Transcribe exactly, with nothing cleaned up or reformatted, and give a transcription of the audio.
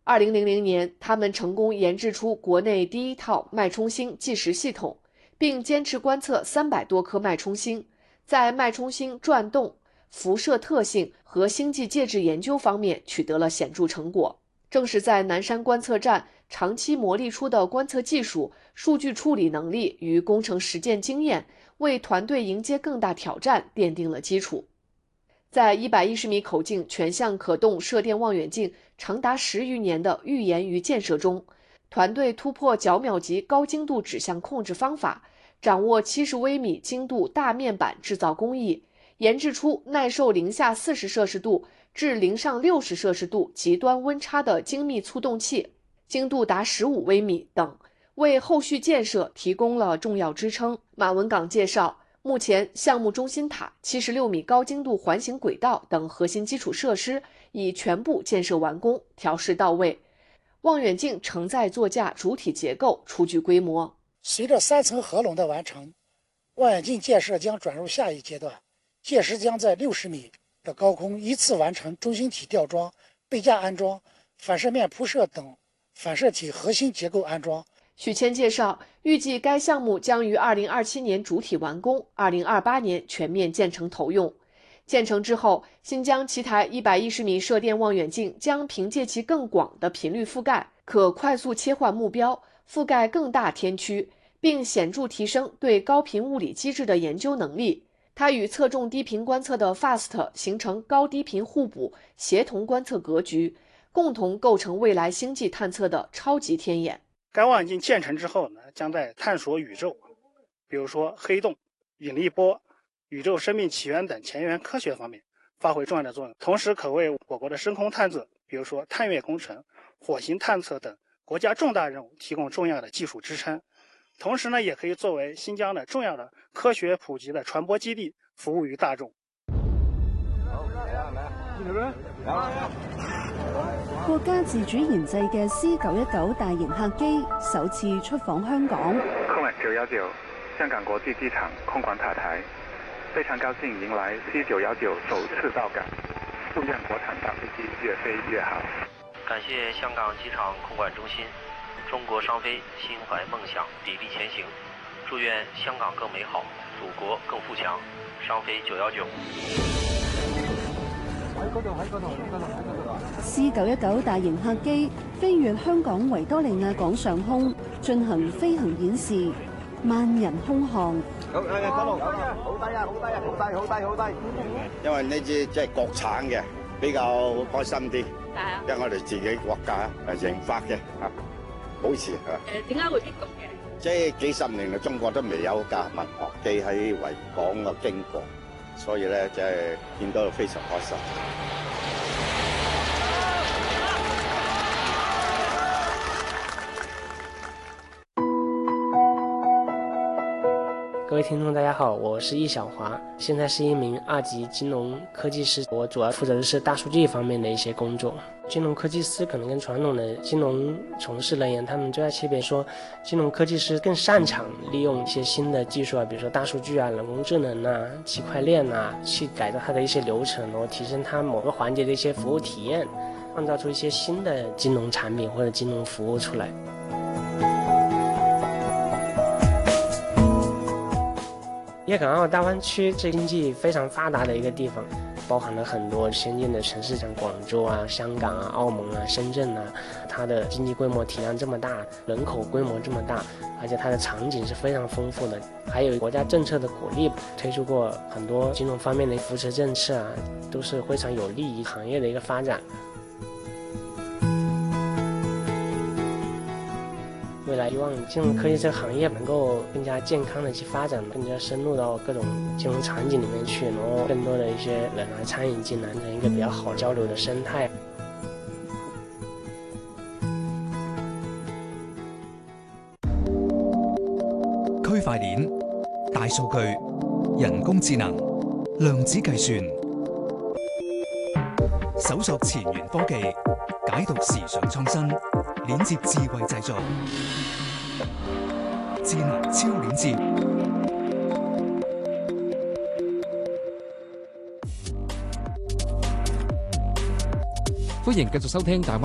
二零零零年，他们成功研制出国内第一套脉冲星计时系统，并坚持观测三百多颗脉冲星，在脉冲星转动、辐射特性和星际介质研究方面取得了显著成果。正是在南山观测站长期磨砺出的观测技术、数据处理能力与工程实践经验，为团队迎接更大挑战奠定了基础。在一百一十米口径全向可动射电望远镜长达十余年的预研与建设中，团队突破角秒级高精度指向控制方法，掌握七十微米精度大面板制造工艺，研制出耐受零下四十摄氏度至零上六十摄氏度极端温差的精密促动器，精度达十五微米等，为后续建设提供了重要支撑。马文岗介绍，目前项目中心塔、七十六米高精度环形轨道等核心基础设施已全部建设完工，调试到位。望远镜承载座架主体结构初具规模。 随着三层合拢的完成，望远镜建设将转入下一阶段，届时将在六十米的高空依次完成中心体吊装、背架安装、反射面铺设等反射体核心结构安装。 许谦介绍，预计该项目将于二零二七年主体完工，二零二八年全面建成投用。建成之后，新疆奇台一百一十米射电望远镜将凭借其更广的频率覆盖，可快速切换目标，覆盖更大天区，并显著提升对高频物理机制的研究能力。它与侧重低频观测的 F A S T 形成高低频互补、协同观测格局，共同构成未来星际探测的超级天眼。 该望远镜建成之后呢，将在探索宇宙，比如说黑洞、引力波、宇宙生命起源等前沿科学方面发挥重要的作用，同时可为我国的深空探测，比如说探月工程、火星探测等国家重大任务提供重要的技术支撑。同时呢，也可以作为新疆的重要的科学普及的传播基地，服务于大众。 國家自主研製嘅 C 九一九大型客機首次出訪香港。 空運九一九香港國際機場空管塔台，非常高興迎來 C 九一九首次到港，祝願國產大飛機越飛越好。 感謝香港機場空管中心，中國商飛心懷夢想，砥礪前行，祝願香港更美好，祖國更富強。商飛九一九。 C 九一九大型客機飛越香港維多利亞港上空進行飛行演示，萬人空巷。 好，好低啊，好低啊，好低，好低，好低。因為呢支即係國產嘅，比較開心啲。係啊。因為我哋自己國家係研發嘅嚇，好事嚇。誒，點解會激動嘅？即係幾十年嚟，中國都未有架民航機喺維港嘅經過，所以咧即係見到非常開心。 各位听众大家好，我是易小华，现在是一名二级金融科技师，我主要负责的是大数据方面的一些工作。金融科技师可能跟传统的金融从事人员他们最大区别说，金融科技师更擅长利用一些新的技术啊，比如说大数据啊、人工智能啊、区块链啊，去改造它的一些流程，然后提升它某个环节的一些服务体验，创造出一些新的金融产品或者金融服务出来。粤港澳大湾区是经济非常发达的一个地方，包含了很多先进的城市，像广州啊、香港啊、澳门啊、深圳啊，它的经济规模体量这么大，人口规模这么大，而且它的场景是非常丰富的，还有国家政策的鼓励，推出过很多金融方面的扶持政策啊，都是非常有利于行业的一个发展。未来希望金融科技这个行业能够更加健康的去发展，更加深入到各种金融场景里面去，然后更多的一些人来参与进来，成一个比较好交流的生态。 區塊鏈、大數據、人工智能、量子計算，搜索前沿科技，解讀時尚創新，鏈接智慧製造，智能超鏈接。 歡迎繼續收聽大灣